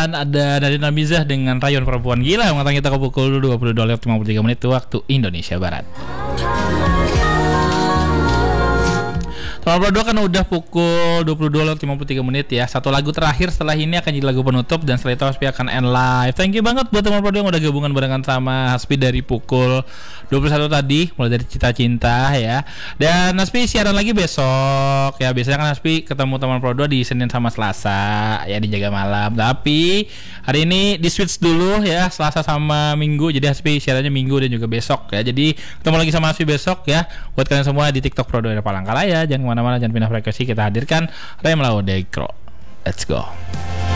Dan ada dari Nabizah dengan Rayon Perempuan Gila yang kita ke pukul 22.53 menit waktu Indonesia Barat. Teman Pro 2 kan udah pukul 22.53 menit ya. Satu lagu terakhir setelah ini akan jadi lagu penutup dan setelah itu Hasbi akan end live. Thank you banget buat teman Pro 2 yang udah gabungan barengan sama Hasbi dari pukul 21 tadi, mulai dari Cita Cinta ya. Dan Hasbi siaran lagi besok ya. Biasanya kan Hasbi ketemu teman Pro 2 di Senin sama Selasa ya, di Jaga Malam. Tapi hari ini di switch dulu ya, Selasa sama Minggu. Jadi Hasbi siarannya Minggu dan juga besok ya. Jadi ketemu lagi sama Hasbi besok ya. Buat kalian semua di TikTok Pro 2 Palangkaraya, jangan kemana-mana, jangan pindah frekuensi. Kita hadirkan Remla Odekro. Let's go.